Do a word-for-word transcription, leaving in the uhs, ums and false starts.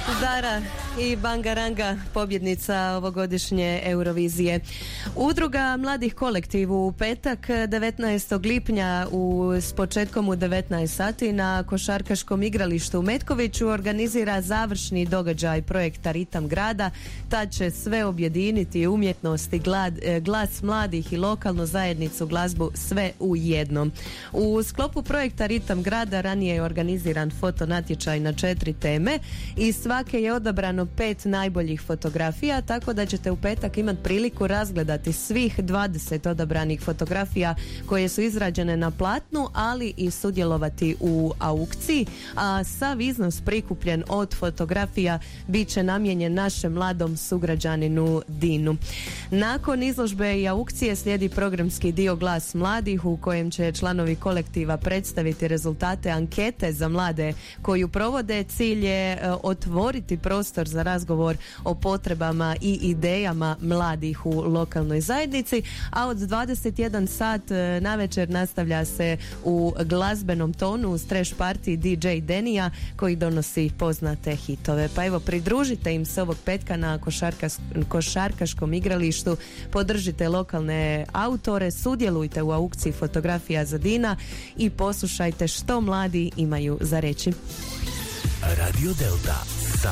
Dara i Bangaranga, pobjednica ovogodišnje Eurovizije. Udruga Mladih kolektiv u petak devetnaestog lipnja u, s početkom u devetnaest sati na košarkaškom igralištu u Metkoviću organizira završni događaj projekta Ritam grada. Tad će sve objediniti, umjetnost i glad, glas mladih i lokalnu zajednicu, glazbu, sve u jednom. U sklopu projekta Ritam grada ranije je organiziran fotonatječaj na četiri teme i svake je odabrano pet najboljih fotografija, tako da ćete u petak imati priliku razgledati svih dvadeset odabranih fotografija koje su izrađene na platnu, ali i sudjelovati u aukciji, a sav iznos prikupljen od fotografija bit će namijenjen našem mladom sugrađaninu Dinu. Nakon izložbe i aukcije slijedi programski dio Glas mladih u kojem će članovi kolektiva predstaviti rezultate ankete za mlade koju provode. Cilj je otvoriti prostor za razgovor o potrebama i idejama mladih u lokalnoj zajednici, a od dvadeset jedan sat navečer nastavlja se u glazbenom tonu uz trash party D J Denija koji donosi poznate hitove. Pa evo, pridružite im se ovog petka na košarkas, košarkaškom igralištu, podržite lokalne autore, sudjelujte u aukciji fotografija za Dina i poslušajte što mladi imaju za reći. Radio Delta sa